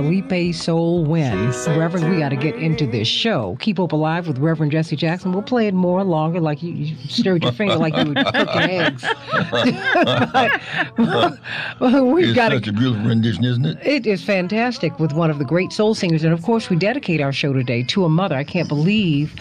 Felipe Soul Win. Reverend, we got to get into this show. Keep Hope Alive with Reverend Jesse Jackson. We'll play it more longer, like you stirred your finger like you were cooking eggs. It's such a beautiful rendition, isn't it? It is fantastic with one of the great soul singers. And, of course, we dedicate our show today to a mother. I can't believe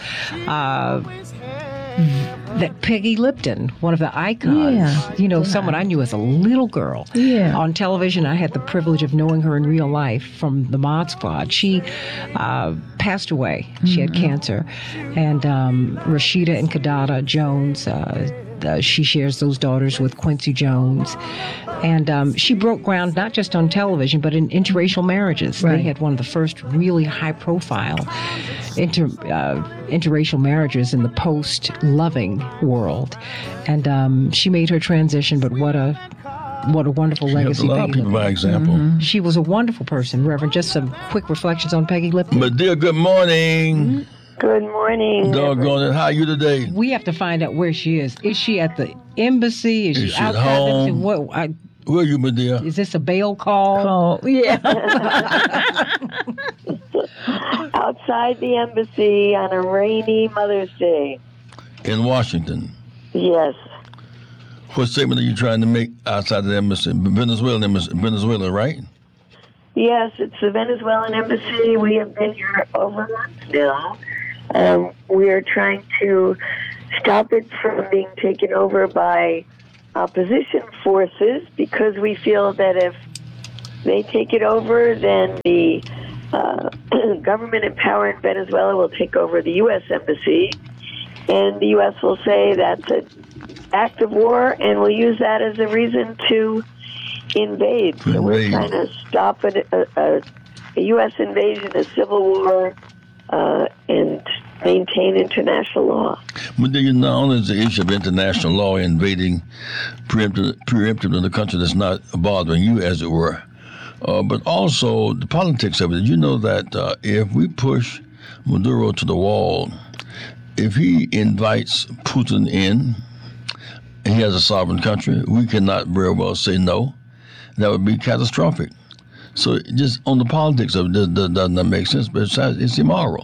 that Peggy Lipton, one of the icons, someone I knew as a little girl. Yeah. On television, I had the privilege of knowing her in real life from the Mod Squad. She passed away. She had cancer. And Rashida and Kadada Jones, she shares those daughters with Quincy Jones. And she broke ground not just on television, but in interracial marriages. Right. They had one of the first really high-profile interracial marriages in the post-loving world. And she made her transition, but what a wonderful legacy. She helped a lot of people by example. She was a wonderful person, Reverend. Just some quick reflections on Peggy Lipton. But dear, good morning. Good morning. Doggone it. How are you today? We have to find out where she is. Is she at the embassy? Is she at outside? home? Where are you, my dear? Is this a bail call? Yeah. Outside the embassy on a rainy Mother's Day. In Washington. Yes. What statement are you trying to make outside the embassy? Venezuela, right? Yes, it's the Venezuelan embassy. We have been here over a month now. We are trying to stop it from being taken over by opposition forces because we feel that if they take it over, then the government in power in Venezuela will take over the U.S. embassy, and the U.S. will say that's an act of war, and will use that as a reason to invade. So we're trying to stop a U.S. invasion, a civil war, and maintain international law. But then not only is the issue of international law invading preemptively the country that's not bothering you, as it were, but also the politics of it. You know that if we push Maduro to the wall, if he invites Putin in, and he has a sovereign country, we cannot very well say no. That would be catastrophic. So just on the politics of it, doesn't that make sense? But it's immoral.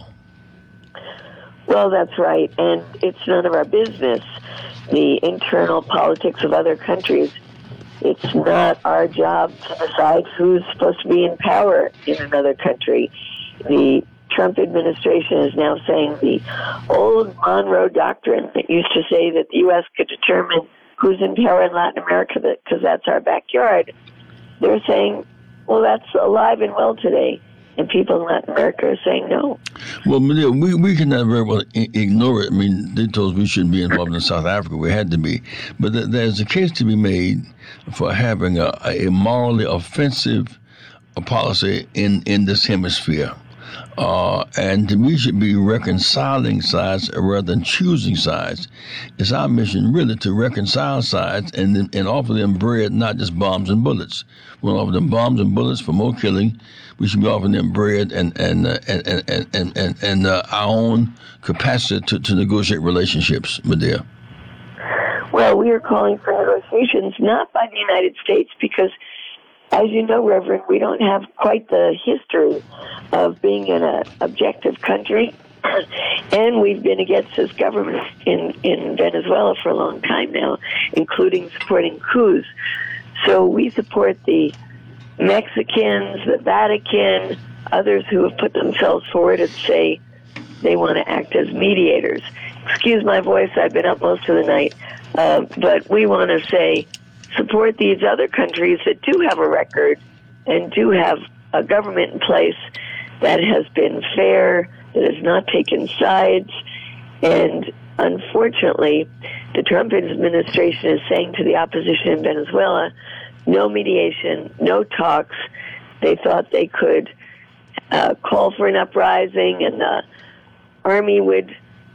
Well, that's right, and it's none of our business, the internal politics of other countries. It's not our job to decide who's supposed to be in power in another country. The Trump administration is now saying the old Monroe Doctrine that used to say that the U.S. could determine who's in power in Latin America because that's our backyard. They're saying, well, that's alive and well today. And people in Latin America are saying no. Well, we cannot very well ignore it. I mean, they told us we shouldn't be involved in South Africa. We had to be. But there's a case to be made for having a morally offensive policy in this hemisphere. And to me, should be reconciling sides rather than choosing sides. It's our mission, really, to reconcile sides and offer them bread, not just bombs and bullets. We don't offer them bombs and bullets for more killing. We should be offering them bread and our own capacity to negotiate relationships, my dear. Well, we are calling for negotiations, not by the United States, because, as you know, Reverend, we don't have quite the history of being an objective country, and we've been against this government in Venezuela for a long time now, including supporting coups. So we support the Mexicans, the Vatican, others who have put themselves forward and say they want to act as mediators. Excuse my voice, I've been up most of the night. But we want to say support these other countries that do have a record and do have a government in place that has been fair, that has not taken sides. And unfortunately, the Trump administration is saying to the opposition in Venezuela, no mediation, no talks. They thought they could call for an uprising and the army would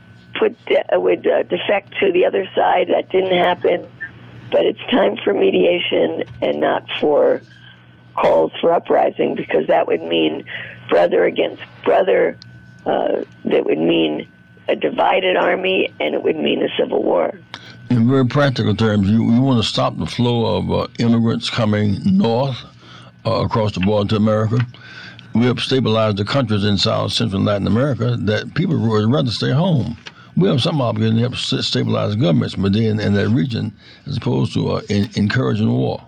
defect to the other side. That didn't happen. But it's time for mediation and not for calls for uprising, because that would mean brother against brother. That would mean a divided army, and it would mean a civil war. In very practical terms, you want to stop the flow of immigrants coming north across the border to America. We have stabilized the countries in South Central and Latin America that people would rather stay home. We have some obligation to help stabilize governments within in that region as opposed to encouraging war.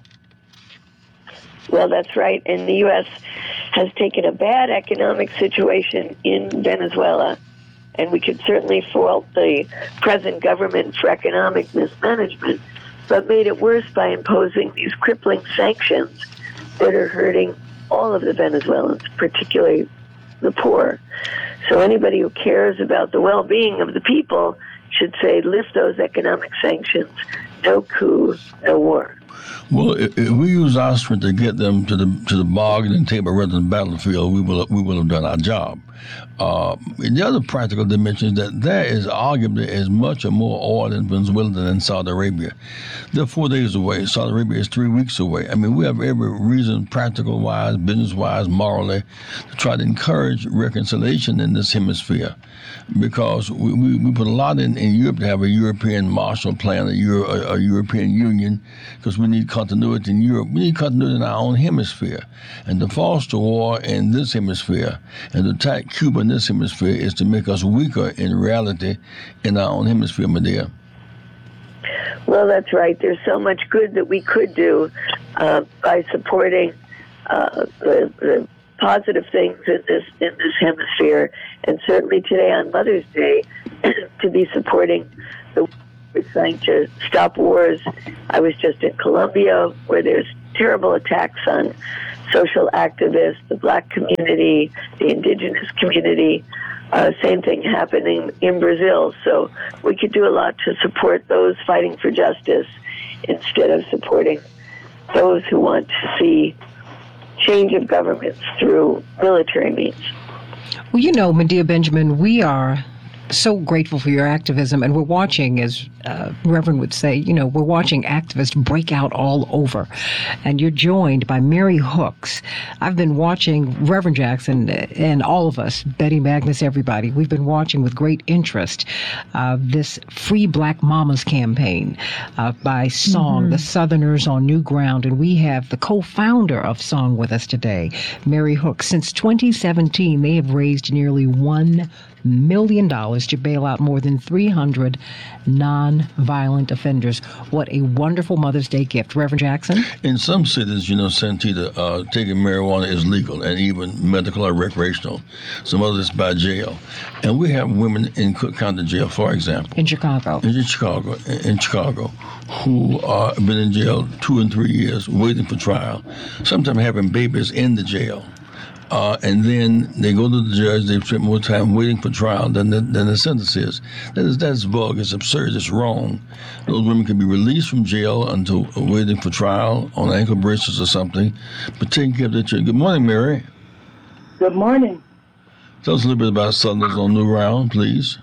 Well, that's right. And the U.S. has taken a bad economic situation in Venezuela, and we could certainly fault the present government for economic mismanagement, but made it worse by imposing these crippling sanctions that are hurting all of the Venezuelans, particularly the poor. So anybody who cares about the well-being of the people should say, lift those economic sanctions. No coup, no war. Well, if we use our strength to get them to the bargaining table rather than the battlefield, we will have done our job. The other practical dimension is that there is arguably as much or more oil in Venezuela than in Saudi Arabia. They're 4 days away. Saudi Arabia is 3 weeks away. I mean, we have every reason, practical-wise, business-wise, morally, to try to encourage reconciliation in this hemisphere, because we put a lot in Europe to have a European Marshall Plan, a European Union, because we need continuity in Europe. We need continuity in our own hemisphere. And to foster war in this hemisphere and to attack Cuba in this hemisphere is to make us weaker in reality in our own hemisphere, Medea. Well, that's right. There's so much good that we could do by supporting the positive things in this hemisphere, and certainly today on Mother's Day, to be supporting the trying to stop wars. I was just in Colombia, where there's terrible attacks on social activists, the black community, the indigenous community. Same thing happening in Brazil. So we could do a lot to support those fighting for justice instead of supporting those who want to see change of governments through military means. Well, you know, Medea Benjamin, we are so grateful for your activism, and we're watching, as Reverend would say, you know, we're watching activists break out all over. And you're joined by Mary Hooks. I've been watching Reverend Jackson and all of us, Betty Magnus, everybody. We've been watching with great interest this Free Black Mamas campaign by Song, the Southerners on New Ground. And we have the co-founder of Song with us today, Mary Hooks. Since 2017, they have raised nearly $1 million to bail out more than 300 non-violent offenders. What a wonderful Mother's Day gift. Reverend Jackson? In some cities, you know, Santita, taking marijuana is legal and even medical or recreational. Some others by jail. And we have women in Cook County Jail, for example. In Chicago. In Chicago, who have been in jail 2 and 3 years waiting for trial, sometimes having babies in the jail. And then they go to the judge, they spend more time waiting for trial than the sentence is. That's vulgar, it's absurd, it's wrong. Those women can be released from jail until waiting for trial on ankle bracelets or something, but taking care of their children. Good morning, Mary. Good morning. Tell us a little bit about Southerners on New Ground, please.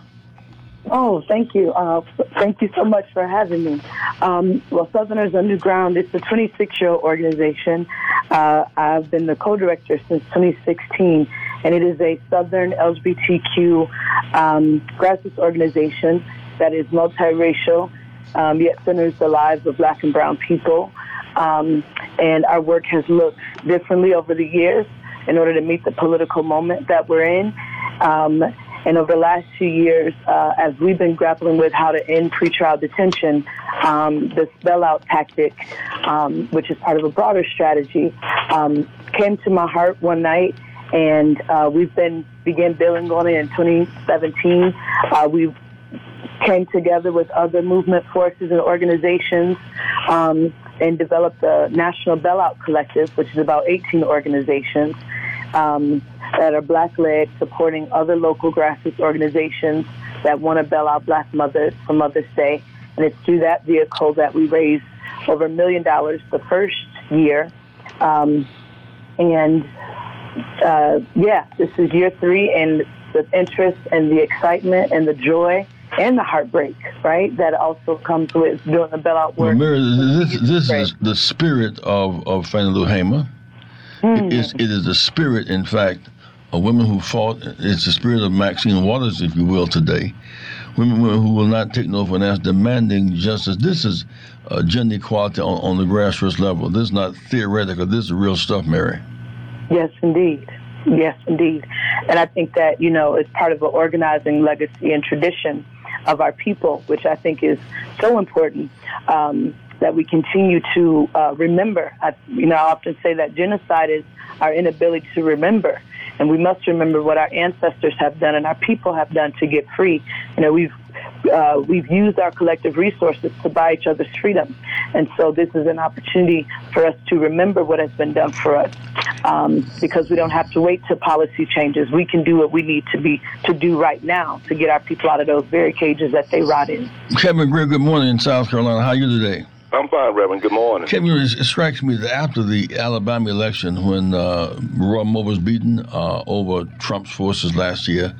Oh, thank you. Thank you so much for having me. Well, Southerners on New Ground, it's a 26-year-old organization. I've been the co-director since 2016, and it is a Southern LGBTQ grassroots organization that is multiracial, yet centers the lives of Black and Brown people. And our work has looked differently over the years in order to meet the political moment that we're in. And over the last 2 years, as we've been grappling with how to end pretrial detention, this bailout tactic, which is part of a broader strategy, came to my heart one night, and began building on it in 2017. We came together with other movement forces and organizations and developed the National Bailout Collective, which is about 18 organizations that are Black-led, supporting other local grassroots organizations that want to bail out Black mothers for Mother's Day. And it's through that vehicle that we raised over $1 million the first year. This is year 3, and the interest and the excitement and the joy and the heartbreak, right, that also comes with doing the bailout work. Well, Mary, this is the spirit of Fannie Lou Hamer. It is the spirit, in fact, of women who fought. It's the spirit of Maxine Waters, if you will, today, women who will not take no for an answer, demanding justice. This is gender equality on the grassroots level. This is not theoretical. This is real stuff, Mary. Yes, indeed. Yes, indeed. And I think that, it's part of an organizing legacy and tradition of our people, which I think is so important, that we continue to remember. I often say that genocide is our inability to remember. And we must remember what our ancestors have done and our people have done to get free. We've used our collective resources to buy each other's freedom. And so this is an opportunity for us to remember what has been done for us, because we don't have to wait till policy changes. We can do what we need to do right now to get our people out of those very cages that they rot in. Kevin Greer, good morning in South Carolina. How are you today? I'm fine, Reverend. Good morning. Kevin, it strikes me that after the Alabama election, when Roy Moore was beaten over Trump's forces last year,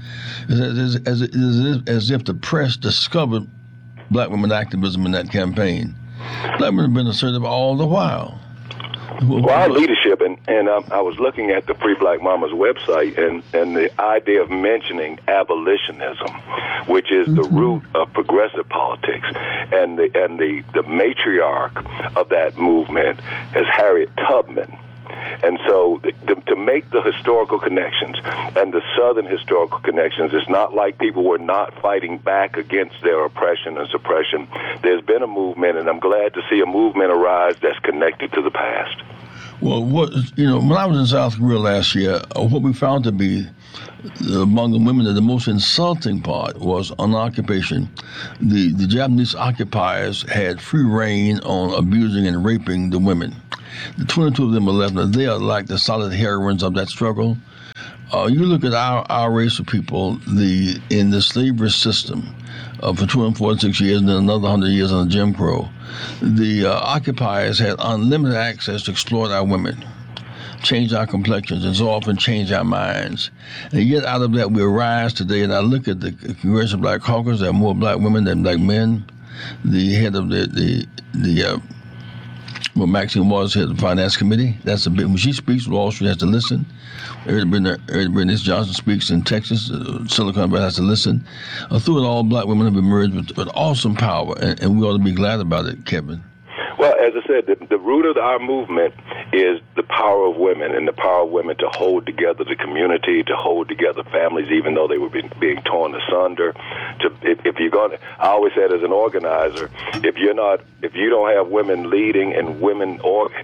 it's as if the press discovered black women activism in that campaign. Black women have been assertive all the while. Well, our leadership, and I was looking at the Free Black Mamas website, and the idea of mentioning abolitionism, which is the root of progressive politics, and the matriarch of that movement is Harriet Tubman. And so to make the historical connections and the Southern historical connections, it's not like people were not fighting back against their oppression and suppression. There's been a movement, and I'm glad to see a movement arise that's connected to the past. Well, when I was in South Korea last year, what we found to be among the women that the most insulting part was on occupation. The Japanese occupiers had free reign on abusing and raping the women. The 22 of them are left. They are like the solid heroines of that struggle. You look at our race of people in the slavery system for 246 years and then another 100 years on Jim Crow. The occupiers had unlimited access to exploit our women, change our complexions, and so often change our minds. And yet out of that we arise today, and I look at the Congressional Black Caucus, there are more black women than black men. The head of Maxine Waters, head of the Finance Committee, that's a big, when she speaks, Wall Street has to listen. Bernice Johnson speaks in Texas, Silicon Valley has to listen. Through it all, black women have emerged with awesome power, and we ought to be glad about it, Kevin. Well, as I said, the root of our movement is the power of women, and the power of women to hold together the community, to hold together families, even though they were being torn asunder. If you're going to, I always said as an organizer, if you don't have women leading and women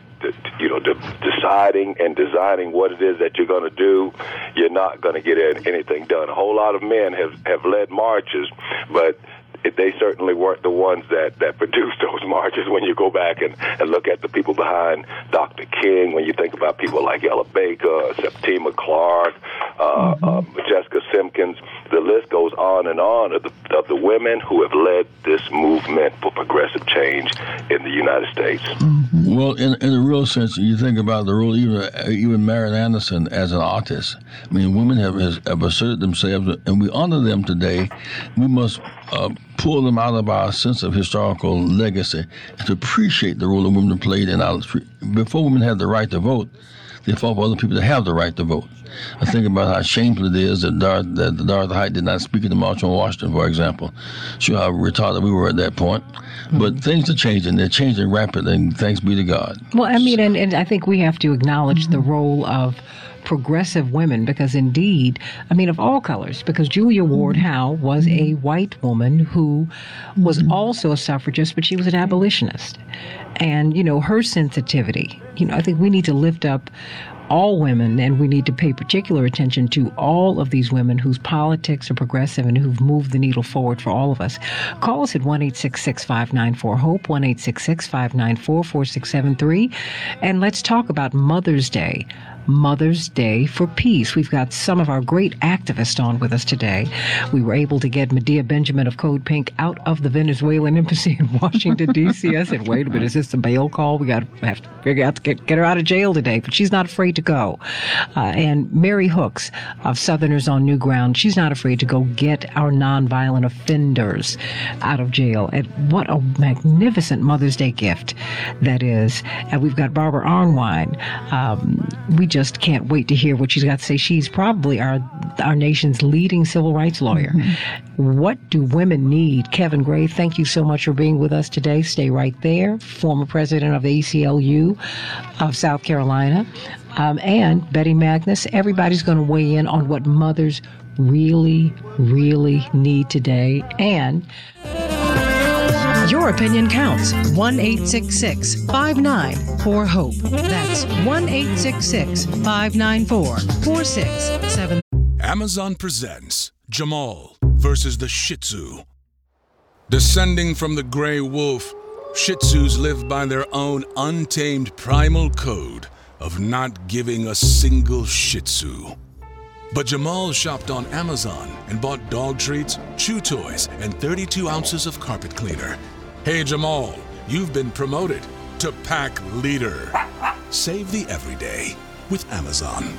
deciding and designing what it is that you're going to do, you're not going to get anything done. A whole lot of men have led marches, but they certainly weren't the ones that produced those marches. When you go back and look at the people behind Dr. King, when you think about people like Ella Baker, Septima Clark, Jessica Simpkins, the list goes on and on of the women who have led this movement for progressive change in the United States. Well, in a real sense, you think about the role, even Marian Anderson as an artist. I mean, women have asserted themselves, and we honor them today. We must pull them out of our sense of historical legacy and to appreciate the role that women played in our. Before women had the right to vote, they fought for other people to have the right to vote. I think about how shameful it is that Dorothy Height did not speak at the March on Washington, for example. Show how retarded we were at that point. But things are changing. They're changing rapidly, and thanks be to God. Well, I mean, and I think we have to acknowledge the role of progressive women, because indeed, I mean, of all colors, because Julia Ward Howe was a white woman who was also a suffragist, but she was an abolitionist. And, her sensitivity, I think we need to lift up all women, and we need to pay particular attention to all of these women whose politics are progressive and who've moved the needle forward for all of us. Call us at 1-866-594-HOPE, 1-866-594-4673, and let's talk about Mother's Day. Mother's Day for Peace. We've got some of our great activists on with us today. We were able to get Medea Benjamin of Code Pink out of the Venezuelan embassy in Washington, D.C. I said, wait a minute, is this a bail call? We have to figure out to get her out of jail today, but she's not afraid to go. And Mary Hooks of Southerners on New Ground, she's not afraid to go get our nonviolent offenders out of jail. And what a magnificent Mother's Day gift that is. And we've got Barbara Arnwine. We just can't wait to hear what she's got to say. She's probably our nation's leading civil rights lawyer. What do women need? Kevin Gray, thank you so much for being with us today. Stay right there. Former president of the ACLU of South Carolina. And Betty Magnus. Everybody's going to weigh in on what mothers really, really need today. And your opinion counts. 1-866-594-HOPE. That's 1-866-594-4673. Amazon presents Jamal versus the Shih Tzu. Descending from the gray wolf, Shih Tzus live by their own untamed primal code of not giving a single Shih Tzu. But Jamal shopped on Amazon and bought dog treats, chew toys, and 32 ounces of carpet cleaner. Hey Jamal, you've been promoted to pack leader. Save the everyday with Amazon.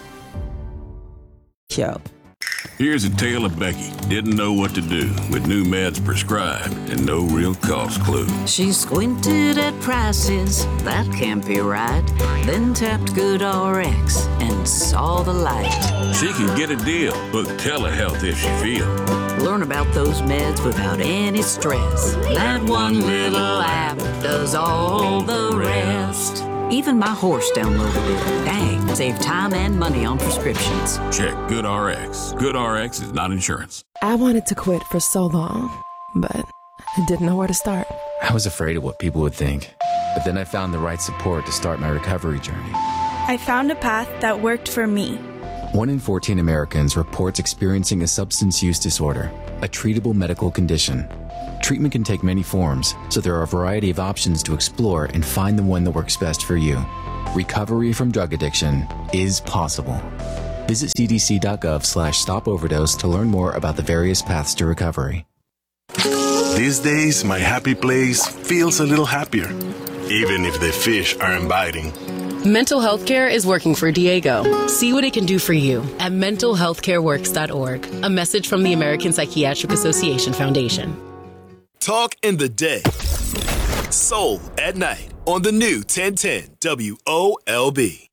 show. Here's a tale of Becky. Didn't know what to do with new meds prescribed and no real cost clue. She squinted at prices, that can't be right. Then tapped GoodRx and saw the light. She can get a deal with telehealth if she feels. Learn about those meds without any stress. That one little app does all the rest. Even my horse downloaded it. Dang, save time and money on prescriptions. Check GoodRx. GoodRx is not insurance. I wanted to quit for so long, but I didn't know where to start. I was afraid of what people would think, but then I found the right support to start my recovery journey. I found a path that worked for me. 1 in 14 Americans reports experiencing a substance use disorder, a treatable medical condition. Treatment can take many forms, so there are a variety of options to explore and find the one that works best for you. Recovery from drug addiction is possible. Visit cdc.gov/stopoverdose to learn more about the various paths to recovery. These days, my happy place feels a little happier, even if the fish aren't biting. Mental health care is working for Diego. See what it can do for you at mentalhealthcareworks.org. A message from the American Psychiatric Association Foundation. Talk in the day. Soul at night on the new 1010 WOLB.